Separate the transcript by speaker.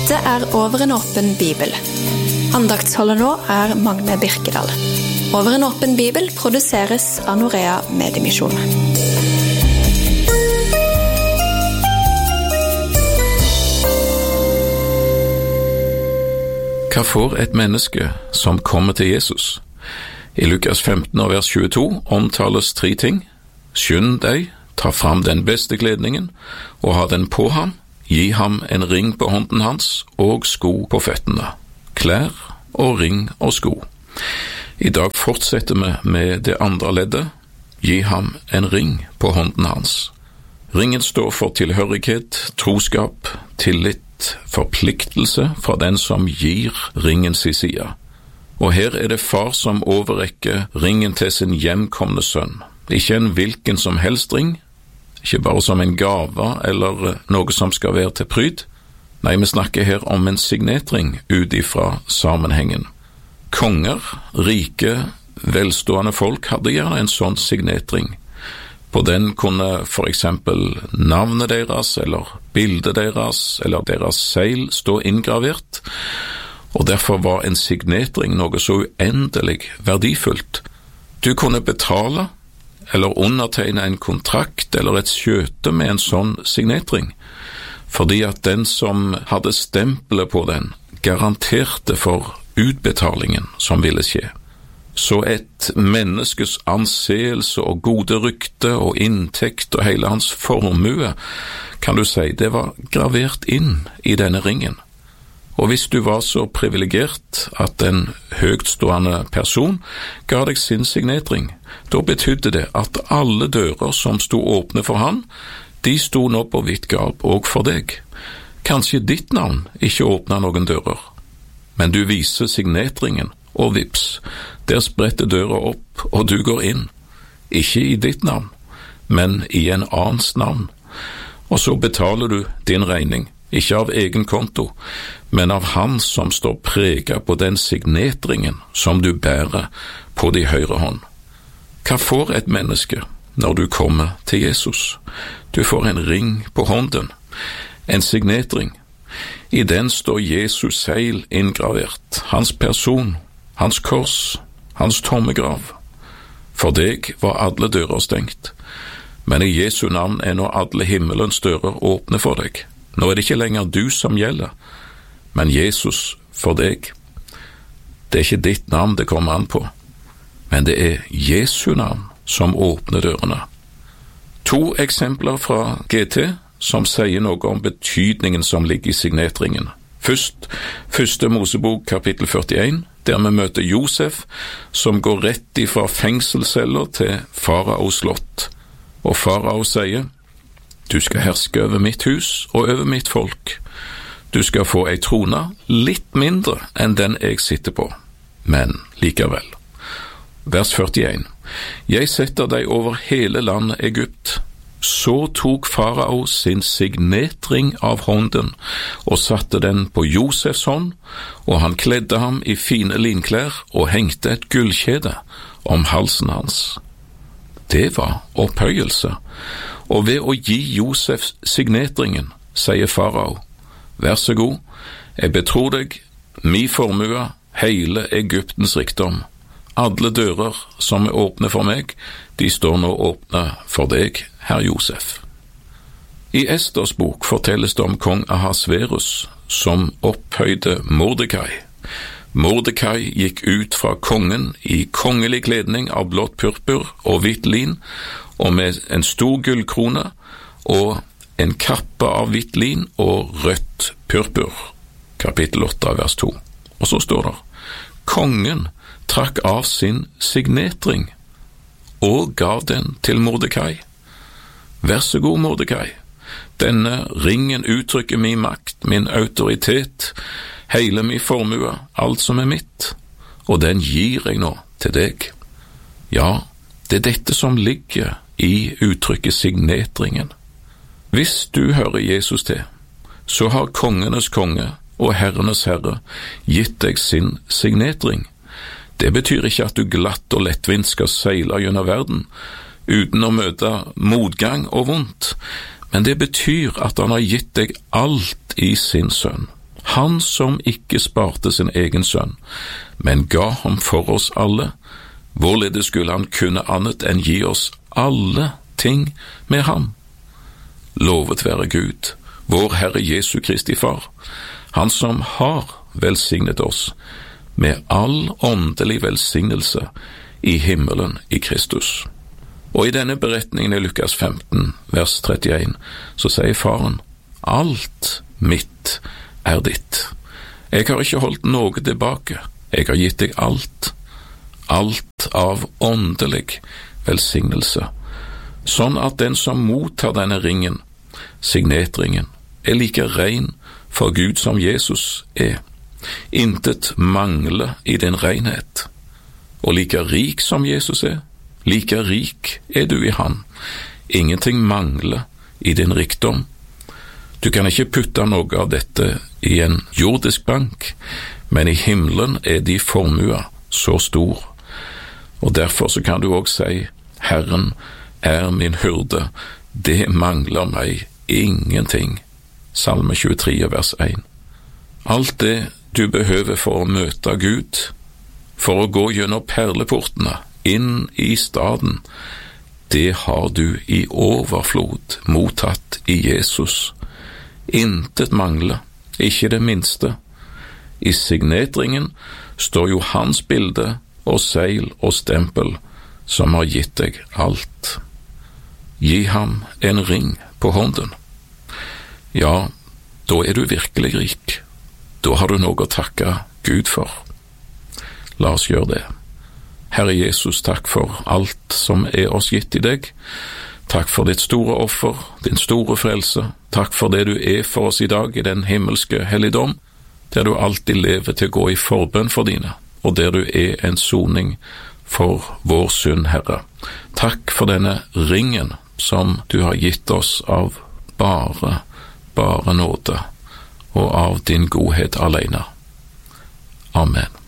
Speaker 1: Dette Over en åpen bibel. Andaktsholder nå Magne Birkedal. Over en åpen bibel produseres av Norea Mediemisjon.
Speaker 2: Hva får et menneske som kommer til Jesus? I Lukas 15 og vers 22 omtales 3 ting. Skynd deg, ta fram den beste kledningen og ha den på ham. Gi ham en ring på hånden hans og sko på føttene. Klær og ring og sko. I dag fortsetter vi med det andre leddet. Gi ham en ring på hånden hans. Ringen står for tilhørighet, troskap, tillit, forpliktelse fra den som gir ringen sin side. Og her det far som overrekker ringen til sin hjemkomne sønn. Ikke en hvilken som helst ring, ikke bare som en gave eller noe som skal være til pryd. Nei, vi snakker her om en signetring ut ifra sammenhengen. Konger, rike, velstående folk hadde gjerne en sånn signetring. På den kunne for eksempel navnet deres, eller bildet deres, eller deres seil stå inngravert, og derfor var en signetring noe så uendelig verdifullt. Du kunne betale, eller undertegne en kontrakt eller et skjøte med en sånn signetring, fordi at den som hadde stempelet på den garanterte for utbetalingen som ville skje. Så et menneskes anseelse og gode rykte og inntekt og hele hans formue, kan du si, det var gravert inn i denne ringen. Og hvis du var så privilegert at en høgtstående person ga deg sin signetring, da betydde det at alle dører som sto åpne for han, de sto nå på vidt gap og for deg. Kanskje ditt navn ikke åpner noen dører, men du viser signetringen, og vips, der spretter døra opp, og du går inn. Ikke i ditt navn, men i en annens navn. Og så betaler du din regning. Ikke av egen konto, men av han som står preget på den signetringen som du bærer på din høyre hånd. Hva får et menneske når du kommer til Jesus? Du får en ring på hånden, en signetring. I den står Jesus seil inngravert, hans person, hans kors, hans tomme grav. For deg var alle dører stengt, men i Jesu navn nå alle himmelens dører åpne for deg. Nå det ikke lenger du som gjelder, men Jesus for deg. Det ikke ditt navn det kommer an på, men det Jesu navn som åpner dørene. 2 eksempler fra GT som sier noe om betydningen som ligger i signetringen. Først, 1. Mosebok kapittel 41, der vi møter Josef, som går rett ifra fengselsceller til Faraos slott. Og Farao sier: du skal herske over mitt hus og over mitt folk. Du skal få ei trone litt mindre enn den jeg sitter på, men likevel. Vers 41. Jeg setter deg over hele landet Egypt. Så tok Farao sin signetring av hånden og satte den på Josefs hånd, og han kledde ham i fine linklær og hengte et gullkjede om halsen hans. Det var opphøyelse. Og ved å gi Josef signetringen, sier Farao: vær så god, jeg betror deg min formue, hele Egyptens rikdom. Alle dører som åpne for meg, de står nå åpne for deg, herr Josef. I Esters bok fortelles det om kong Ahasverus, som opphøyde Mordekai. Mordekai gikk ut fra kongen i kongelig kledning av blått purpur og hvitt lin, og med en stor gullkrone og en kappe av hvitt lin og rødt purpur. Kapittel 8, vers 2. Og så står det: kongen trakk av sin signetring og gav den til Mordekai. Vær så god, Mordekai. Denne ringen uttrykker min makt, min autoritet, hele min formue, alt som mitt, og den gir jeg nå til deg. Ja, det dette som ligger i uttrykket signetringen. Hvis du hører Jesus til, så har kongenes konge og herrenes herre gitt deg sin signetring. Det betyr ikke at du glatt og lettvint skal seile gjennom verden uten å møte motgang og vondt, men det betyr at han har gitt deg alt i sin sønn. Han som ikke sparte sin egen sønn, men ga ham for oss alle, hvorledes skulle han kunne annet enn gi oss alle ting med ham? Lovet være Gud, vår Herre Jesu Kristi Far, han som har velsignet oss med all åndelig velsignelse i himmelen i Kristus. Og i denne beretningen i Lukas 15, vers 31, så sier faren, alt mitt er ditt. Jeg har ikke holdt noe tilbake, jeg har gitt deg alt. Alt av åndelig velsignelse, sånn at den som mottar denne ringen, signetringen, er like ren for Gud som Jesus er. Intet mangler i din renhet. Og like rik som Jesus er, like rik er du i han. Ingenting mangler i din rikdom. Du kan ikke putte noe av dette i en jordisk bank, men i himmelen er de formua så stor. Og derfor så kan du også si, Herren er min hyrde, det mangler meg ingenting. Salme 23, vers 1. Alt det du behøver for å møte Gud, for å gå gjennom perleportene, inn i staden, det har du i overflod mottatt i Jesus. Intet mangler, ikke det minste. I signetringen står jo hans bilde og seil og stempel som har gitt deg alt. Gi ham en ring på hånden. Ja, da er du virkelig rik. Da har du noe å takke Gud for. La oss gjøre det. Herre Jesus, takk for alt som er oss gitt i deg. Takk for ditt store offer, din store frelse. Takk for det du er for oss i dag i den himmelske helligdom, der du alltid lever til å gå i forbønn for dine, og der du er en soning for vår synd, Herre. Takk for denne ringen som du har gitt oss av bare nåde, og av din godhet alene. Amen.